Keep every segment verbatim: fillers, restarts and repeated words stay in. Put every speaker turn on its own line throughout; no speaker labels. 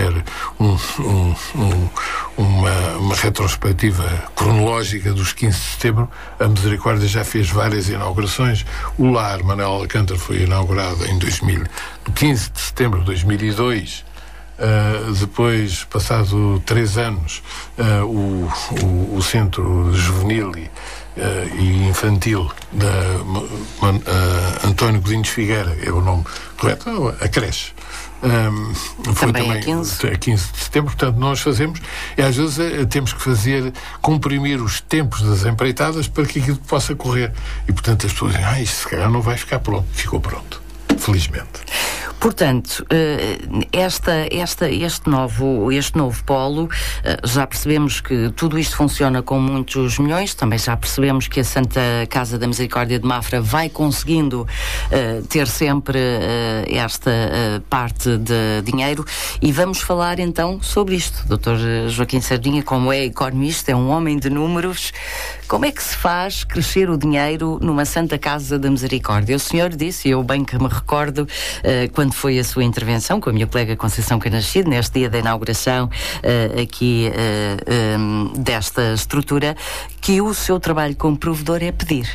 fizer um, um, um, uma, uma retrospectiva cronológica dos quinze de setembro, a Misericórdia já fez várias inaugurações. O Lar Manuel Alcântara foi inaugurado em dois mil, quinze de setembro de dois mil e dois. Uh, depois, passado três anos, uh, o, o, o Centro Juvenil e, uh, e Infantil da uh, António Godinhos Figueira, é o nome correto, a creche. Um, foi
também,
também
a quinze.
a quinze de setembro, portanto nós fazemos, e às vezes uh, temos que fazer, comprimir os tempos das empreitadas para que aquilo possa correr. E portanto as pessoas dizem, ah, isto se calhar não vai ficar pronto. Ficou pronto, felizmente.
Portanto, esta, esta, este, novo, este novo polo, já percebemos que tudo isto funciona com muitos milhões, também já percebemos que a Santa Casa da Misericórdia de Mafra vai conseguindo uh, ter sempre uh, esta uh, parte de dinheiro, e vamos falar então sobre isto. doutor Joaquim Sardinha, como é economista, é um homem de números, como é que se faz crescer o dinheiro numa Santa Casa da Misericórdia? O senhor disse, e eu bem que me recordo, uh, quando foi a sua intervenção com a minha colega Conceição Canascido, neste dia da inauguração uh, aqui uh, um, desta estrutura, que o seu trabalho como provedor é pedir.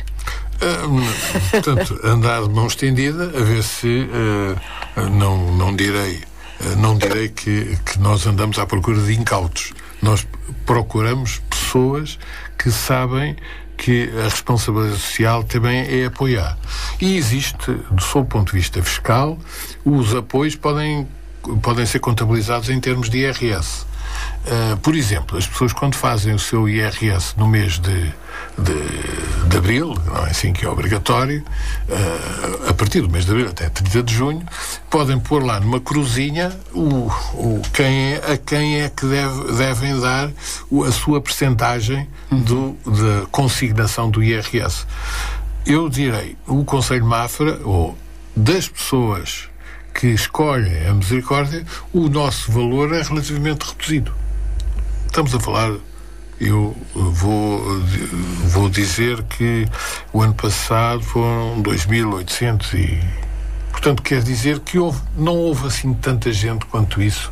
Uh, portanto, andar de mão estendida, a ver se uh, não, não direi, uh, não direi que, que nós andamos à procura de incautos. Nós procuramos pessoas que sabem que a responsabilidade social também é apoiar. E existe, do seu ponto de vista fiscal, os apoios podem, podem ser contabilizados em termos de I R S. Uh, por exemplo, as pessoas quando fazem o seu I R S no mês de, de, de abril, não é assim que é obrigatório, uh, a partir do mês de abril até trinta de junho, podem pôr lá numa cruzinha o, o, quem é, a quem é que deve, devem dar o, a sua percentagem do, de consignação do I R S. Eu direi, o Conselho de Mafra, ou das pessoas que escolhem a Misericórdia, o nosso valor é relativamente reduzido. Estamos a falar, eu vou, vou dizer que o ano passado foram dois mil e oitocentos e... Portanto, quer dizer que houve, não houve assim tanta gente quanto isso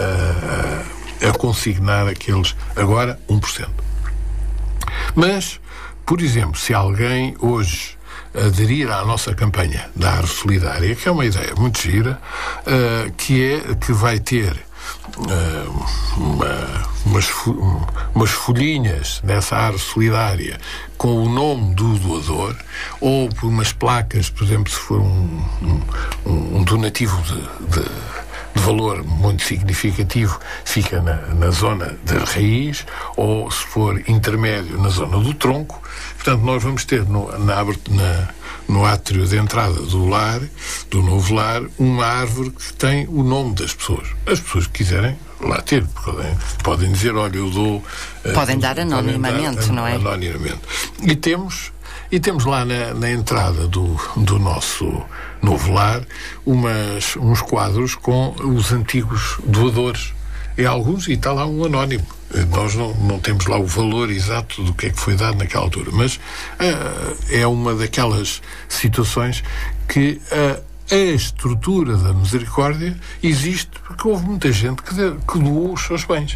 a, a consignar aqueles, agora, um por cento. Mas, por exemplo, se alguém hoje aderir à nossa campanha da Árvore Solidária, que é uma ideia muito gira, uh, que é que vai ter uh, uma, umas, umas folhinhas dessa Árvore Solidária com o nome do doador, ou por umas placas, por exemplo, se for um, um, um donativo de, de, de valor muito significativo, fica na, na zona da raiz, ou se for intermédio, na zona do tronco. Portanto, nós vamos ter no, na, na, no átrio de entrada do lar, do novo lar, uma árvore que tem o nome das pessoas. As pessoas que quiserem lá ter, podem, podem dizer, olha, eu dou...
Podem uh, dar anonimamente, podem dar, não é?
Anonimamente. E temos, e temos lá na, na entrada do, do nosso novo lar umas, uns quadros com os antigos doadores. E alguns, e está lá um anónimo. Nós não, não temos lá o valor exato do que é que foi dado naquela altura, mas uh, é uma daquelas situações que uh, a estrutura da Misericórdia existe porque houve muita gente que, de, que doou os seus bens.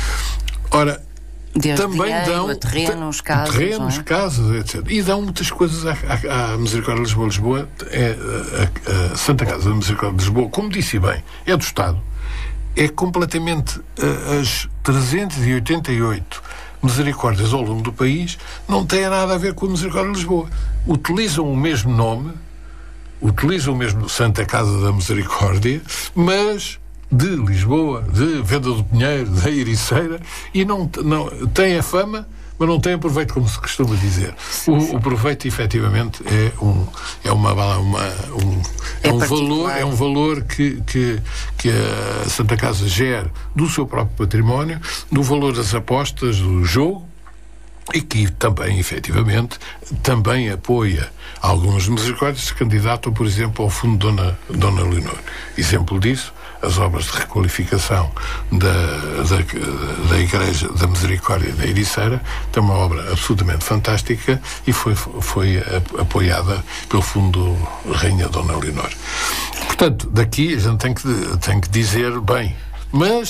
Ora,
desde
também
dinheiro,
dão
a terrenos, casas,
terrenos,
é? casas,
etcétera. E dão muitas coisas à, à, à Misericórdia de Lisboa. Lisboa é, a, a Santa Casa da Misericórdia de Lisboa, como disse bem, é do Estado. É completamente uh, as trezentas e oitenta e oito Misericórdias ao longo do país não têm nada a ver com a Misericórdia de Lisboa. Utilizam o mesmo nome, utilizam o mesmo Santa Casa da Misericórdia, mas de Lisboa, de Venda do Pinheiro, da Ericeira, e não, não têm a fama, mas não tem proveito, como se costuma dizer. O, o proveito, efetivamente, é um, é uma, uma um, é, é um valor, é um valor que, que, que a Santa Casa gera do seu próprio património, do valor das apostas, do jogo, e que também, efetivamente, também apoia algumas misericórdias que se candidatam, por exemplo, ao Fundo Dona, Dona Leonor. Exemplo disso, as obras de requalificação da, da, da Igreja da Misericórdia da Ericeira, tem uma obra absolutamente fantástica e foi, foi apoiada pelo Fundo Rainha Dona Leonor. Portanto, daqui a gente tem que, tem que dizer bem, mas